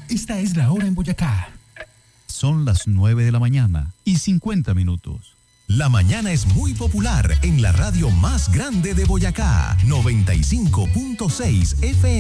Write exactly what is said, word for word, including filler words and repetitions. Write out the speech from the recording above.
Esta es la hora en Boyacá. Son las nueve de la mañana y cincuenta minutos. La mañana es muy popular en la radio más grande de Boyacá, noventa y cinco punto seis F M.